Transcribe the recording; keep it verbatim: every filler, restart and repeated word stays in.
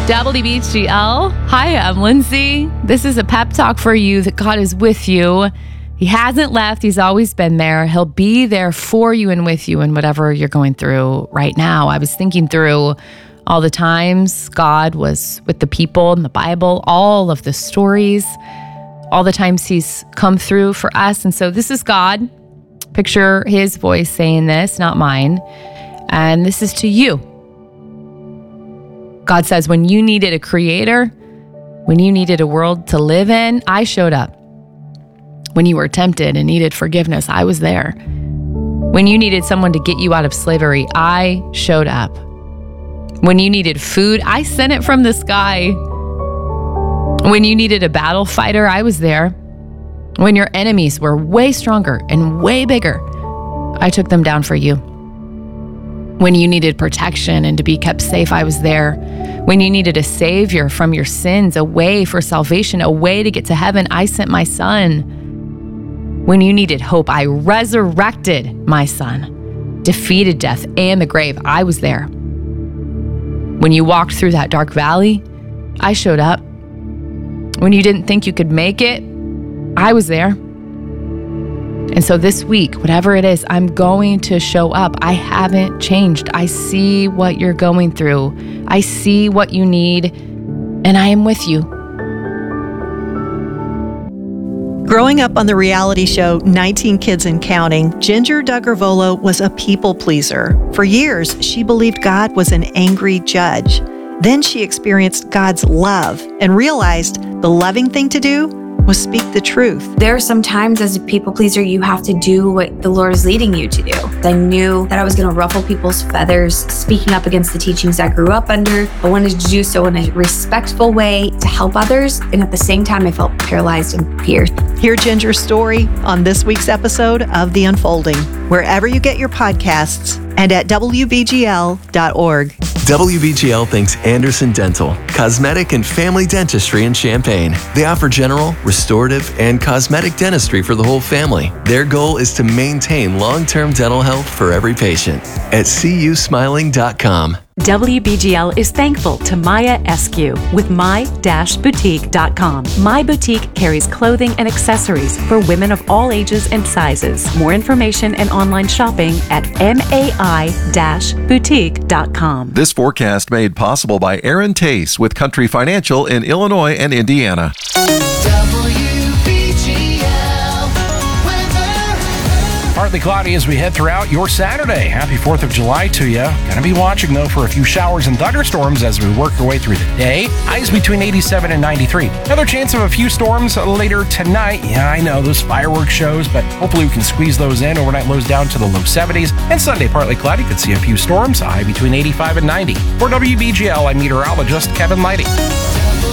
W B G L. Hi, I'm Lindsay. This is a pep talk for you that God is with you. He hasn't left. He's always been there. He'll be there for you and with you in whatever you're going through right now. I was thinking through all the times God was with the people in the Bible, all of the stories, all the times he's come through for us. And so this is God. Picture his voice saying this, not mine. And this is to you. God says, when you needed a creator, when you needed a world to live in, I showed up. When you were tempted and needed forgiveness, I was there. When you needed someone to get you out of slavery, I showed up. When you needed food, I sent it from the sky. When you needed a battle fighter, I was there. When your enemies were way stronger and way bigger, I took them down for you. When you needed protection and to be kept safe, I was there. When you needed a savior from your sins, a way for salvation, a way to get to heaven, I sent my son. When you needed hope, I resurrected my son, defeated death and the grave. I was there. When you walked through that dark valley, I showed up. When you didn't think you could make it, I was there. And so this week, whatever it is, I'm going to show up. I haven't changed. I see what you're going through. I see what you need, and I am with you. Growing up on the reality show nineteen Kids and Counting, Ginger Duggar-Volo was a people pleaser. For years, she believed God was an angry judge. Then she experienced God's love and realized the loving thing to do was speak the truth. There are some times as a people pleaser, you have to do what the Lord is leading you to do. I knew that I was going to ruffle people's feathers, speaking up against the teachings I grew up under. I wanted to do so in a respectful way to help others. And at the same time, I felt paralyzed and pierced. Hear Ginger's story on this week's episode of The Unfolding, wherever you get your podcasts and at W B G L dot org. W B G L thanks Anderson Dental, cosmetic and family dentistry in Champaign. They offer general, restorative, and cosmetic dentistry for the whole family. Their goal is to maintain long-term dental health for every patient at C U smiling dot com. W B G L is thankful to Maya Eskew with my dash boutique dot com. My Boutique carries clothing and accessories for women of all ages and sizes. More information and online shopping at mai dash boutique dot com. This forecast made possible by Aaron Tace with Country Financial in Illinois and Indiana. Partly cloudy as we head throughout your Saturday. Happy fourth of July to you. Gonna be watching, though, for a few showers and thunderstorms as we work our way through the day. Highs between eighty-seven and ninety-three. Another chance of a few storms later tonight. Yeah, I know, those fireworks shows, but hopefully we can squeeze those in. Overnight lows down to the low seventies. And Sunday, partly cloudy. Could see a few storms. High between eighty-five and ninety. For W B G L, I'm meteorologist Kevin Lighty.